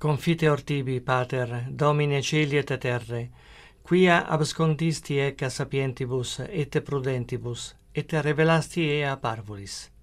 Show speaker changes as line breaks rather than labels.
Confiteor tibi, Pater, Domine celi et terre, quia abscondisti ecca sapientibus et prudentibus, et revelasti ea parvulis.